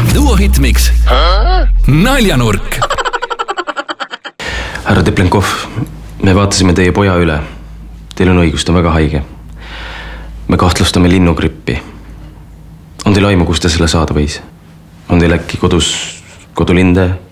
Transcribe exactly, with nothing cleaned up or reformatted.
Duo Hitmix. Naljanurk. Härra Teplenkov, me vaatasime teie poja üle. Teil on õigus, ta on väga haige. Me kahtlustame linnugrippi. On teil aimu, kus ta selle saada võis? On teil äkki kodus kodulinde?